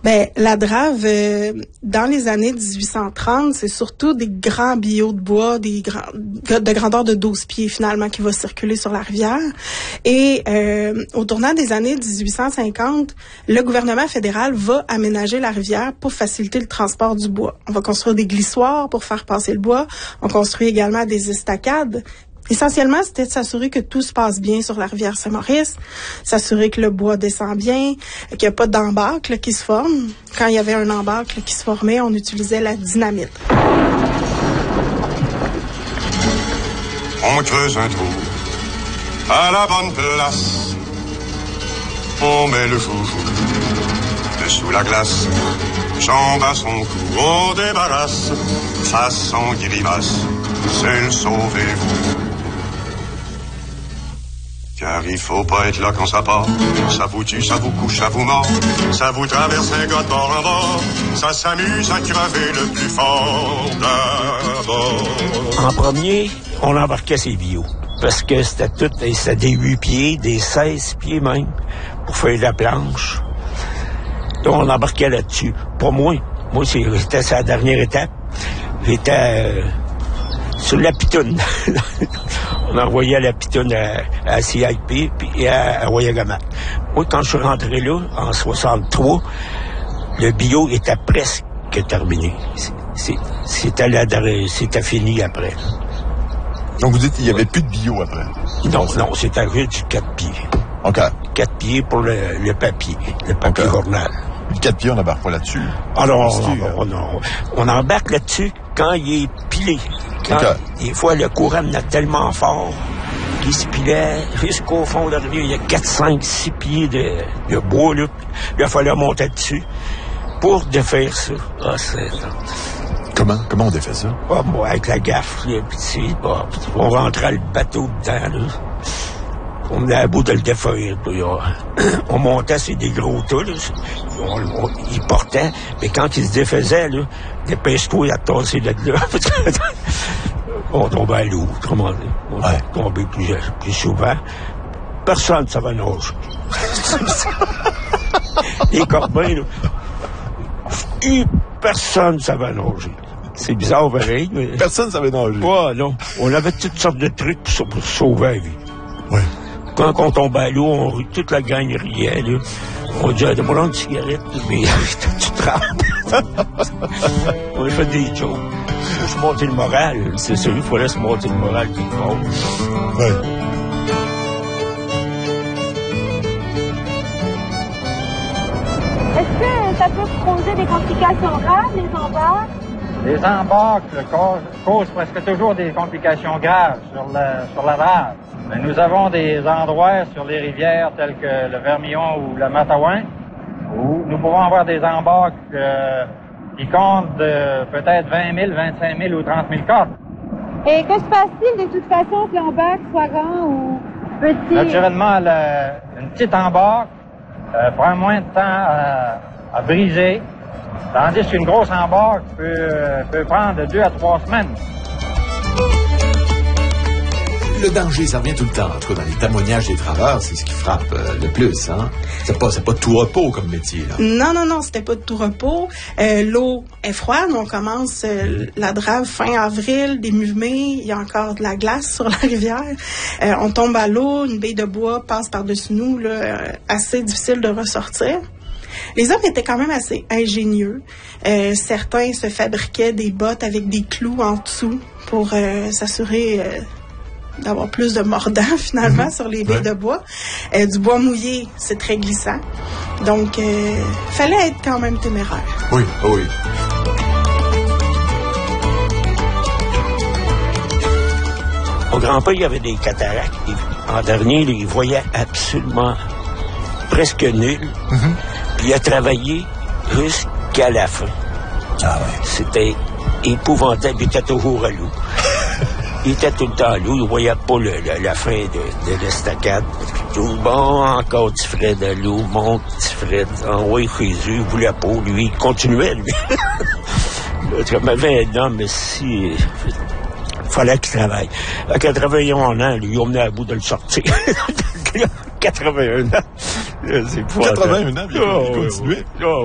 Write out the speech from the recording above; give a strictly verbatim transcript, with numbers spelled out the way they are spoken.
Ben, la Drave, euh, dans les années dix-huit cent trente, c'est surtout des grands billots de bois, des grands, de grandeur de douze pieds finalement, qui va circuler sur la rivière. Et euh, au tournant des années dix-huit cent cinquante, le gouvernement fédéral va aménager la rivière pour faciliter le transport du bois. On va construire des glissoires pour faire passer le bois. On construit également des estacades. Essentiellement, c'était de s'assurer que tout se passe bien sur la rivière Saint-Maurice, s'assurer que le bois descend bien, qu'il n'y a pas d'embâcle qui se forme. Quand il y avait un embâcle qui se formait, on utilisait la dynamite. On creuse un trou à la bonne place. On met le foufou dessous la glace. Jambe à son cou, on débarrasse. Façon grimace, c'est le sauvez-vous. Car il faut pas être là quand ça part. Ça vous tue, ça vous couche, ça vous mord. Ça vous traverse un gars de bord en bord. Ça s'amuse à crever le plus fort d'abord. En premier, on embarquait ses billots. Parce que c'était tout, c'était des huit pieds, des seize pieds même, pour faire de la planche. Donc on embarquait là-dessus. Pas moi. Moi, c'était sa dernière étape. J'étais euh, sur la pitoune. On envoyait la pitoune à, à C I P puis à, à Royagamac. Moi, quand je suis rentré là, en soixante-trois, le bio était presque terminé. C'est, c'était, la, c'était fini après. Donc, vous dites qu'il n'y avait plus de bio après? Non, non, c'était juste du quatre pieds. OK. quatre pieds pour le, le papier, le papier okay. journal. Le quatre pieds, on n'embarque pas là-dessus? Alors, on, on, on, on embarque là-dessus quand il est pilé. Quand, okay. Des fois, le courant venait tellement fort qu'il se pilait jusqu'au fond de la rivière. Il y a quatre, cinq, six pieds de, de bois, là. Il fallait monter dessus pour défaire ça. Ah, c'est... Comment? Comment on défait ça? Ah, bon, avec la gaffe, là, pis bon, on rentrait le bateau dedans, là. On venait à bout de le défaire. Puis, euh, on montait sur des gros tas, là. On, on, il portait, mais quand il se défaisait, là, dépêche-toi à tasser de là. On tombait à l'eau, autrement dit. On ouais. tombait plus, plus souvent. Personne ne savait nager. Les corbins, là. Personne ne savait nager. C'est bizarre, pareil. Mais... Personne ne savait nager. Ouais, non. On avait toutes sortes de trucs pour, pour sauver la vie. Oui. Quand on tombait à l'eau, on, toute la gang riait, là. On disait, demande une cigarette, mais tu trempes. On a fait des jokes. Il faut se monter le moral. C'est celui qu'il fallait se monter le moral qui compte. Oui. Est-ce que ça peut causer des complications graves, les embarques? Les embarques causent, causent presque toujours des complications graves sur la, sur la rade. Mais nous avons des endroits sur les rivières tels que le Vermillon ou le Matawan où nous pouvons avoir des embarques euh, qui comptent de peut-être vingt mille, vingt-cinq mille ou trente mille cordes. Et que se passe-t-il de toute façon que l'embarque soit grand ou petit? Naturellement, le, une petite embarque euh, prend moins de temps à, à briser, tandis qu'une grosse embarque peut, euh, peut prendre de deux à trois semaines. Le danger, ça revient tout le temps. En tout cas, dans les témoignages des travailleurs, c'est ce qui frappe euh, le plus. Hein? C'est pas, c'est pas de tout repos comme métier. Là. Non, non, non, c'était pas de tout repos. Euh, l'eau est froide. On commence euh, la Drave fin avril, début mai. Il y a encore de la glace sur la rivière. Euh, on tombe à l'eau, une baie de bois passe par-dessus nous, là, euh, assez difficile de ressortir. Les hommes étaient quand même assez ingénieux. Euh, certains se fabriquaient des bottes avec des clous en dessous pour euh, s'assurer... Euh, d'avoir plus de mordant, finalement, mmh. sur les baies ouais. de bois. Euh, du bois mouillé, c'est très glissant. Donc, euh, fallait être quand même téméraire. Oui, oui. Mon grand-père, il avait des cataractes. En dernier, il voyait absolument presque nul. Mm-hmm. Puis il a travaillé jusqu'à la fin. Ah ouais. C'était épouvantable. Il était toujours à l'eau. Il était tout le temps à l'eau, il ne voyait pas le, le, la fin de, de l'estacade. Tout bon, encore tu ferais de l'eau, monte, tu ferais envoyer Jésus, il voulait pas, lui, il continuait, lui. Là, il avait un homme, mais si, il fallait qu'il travaille. À quatre-vingt-un ans, lui, on venait à bout de le sortir. quatre-vingt-un ans. C'est quatre-vingt-un ans, il a continué.